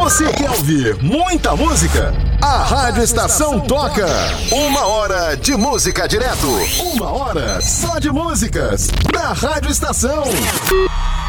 Você quer ouvir muita música? A Rádio Estação toca. 1 hora de música direto. 1 hora só de músicas. Da Rádio Estação.